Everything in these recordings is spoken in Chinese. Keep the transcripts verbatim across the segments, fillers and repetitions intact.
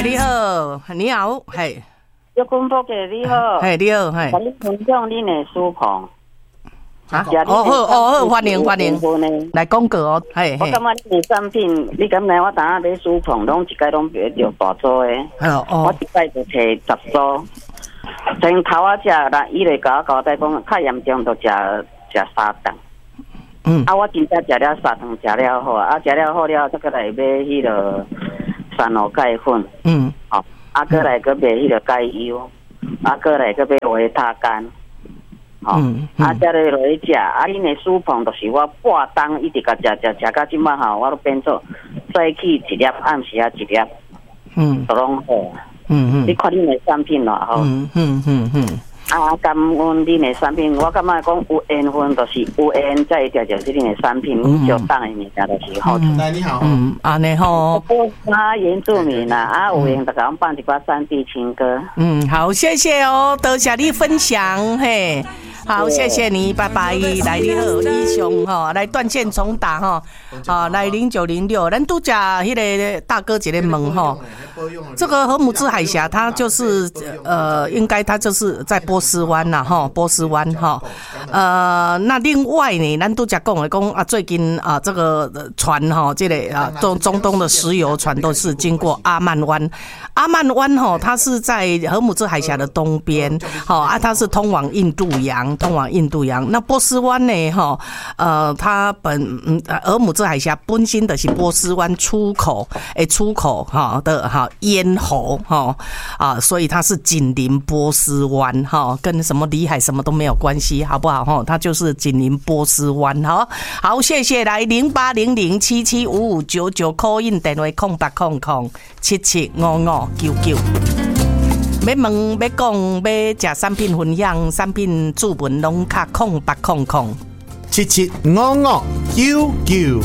你好，你好，嘿， 玉君伯姐你好， 嘿你好，嘿， 我你分享你的书房。 啊，哦好哦好，欢迎欢迎，来讲过哦，嘿嘿。 我感觉你的产品，你敢来我当下买书房，拢一概拢买着大组的。哦哦。我一摆就摕十组，从头啊食，啦，伊来甲我交代讲，较严重就食食三顿。嗯。啊，我真正食了三顿，食了好啊，食了好了，再过来买迄个三鹿钙粉。嗯。哦，啊，过来搁买迄个钙油，啊，过来搁买维他甘。哦，嗯嗯、啊，再来落去食，啊，恁的书房就是我半冬一直甲食食食到即摆吼，我都变做早起一粒，暗时啊一粒，嗯，都拢好。嗯嗯，你看恁的产品咯，吼。嗯嗯嗯嗯。啊，感恩恁的产品，我感觉讲有缘分，就是有缘才会得着是恁的产品，你就当的物件就是好。 来，你好。 嗯，安尼吼。 啊，原住民啊，啊，有缘就甲阮放一寡山地情歌。 嗯，好，谢谢哦，多谢你分享，嘿。好，谢谢你，拜拜。来，你好，李雄哈，来断线重打哈，啊，来零九零六，咱拄讲迄个大哥一个问哈，这个荷姆兹海峡它就是呃，应该它就是在波斯湾呐哈，波斯湾哈，呃，那另外呢，咱拄讲讲的讲啊，最近啊这个船哈，这个啊中中东的石油船都是经过阿曼湾，阿曼湾哈，它是在荷姆兹海峡的东边，好啊，它是通往印度洋。通往印度洋，那波斯湾呢？哈，呃，它本嗯，荷姆兹海峡本身的是波斯湾出口诶，出口哈的哈咽喉哈啊，所以它是紧邻波斯湾哈，跟什么里海什么都没有关系，好不好哈？它就是紧邻波斯湾哈。好，谢谢来零八零零七七五五九九 call in 电话空八空空七七五五九九。要问要讲要食产品分享，产品注文拢卡空八空空七七五五九九。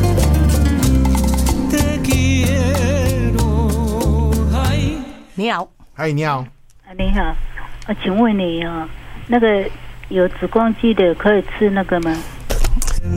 你好， 嗨，你好， 你好，我请问你啊，那个有子宫肌的可以吃那个吗？